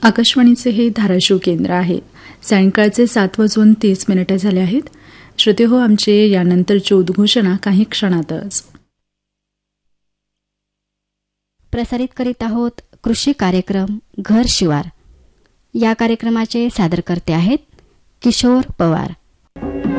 आकाशवाणीचे हे धाराशिव केंद्र आहे. सायंकाळचे 7:30 झाले आहेत. श्रोते हो, आमचे यानंतरची उद्घोषणा काही क्षणातच. प्रसारित करीत आहोत कृषी कार्यक्रम घर शिवार. या कार्यक्रमाचे सादरकर्ते आहेत किशोर पवार.